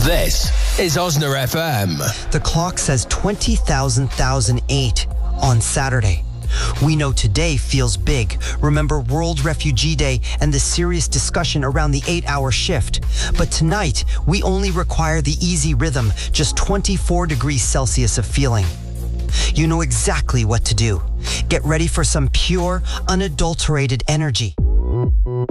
This is Osner FM. The clock says 20,008 on Saturday. We know today feels big. Remember World Refugee Day and the serious discussion around the 8-hour shift. But tonight, we only require the easy rhythm, just 24 degrees Celsius of feeling. You know exactly what to do. Get ready for some pure, unadulterated energy.